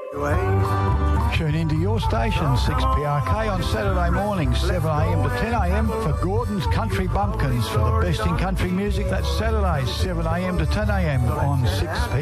Tune into your station, 6PRK, on Saturday mornings, 7am to 10am, for Gordon's Country Bumpkins. For the best in country music, that's Saturdays, 7am to 10am on 6PRK.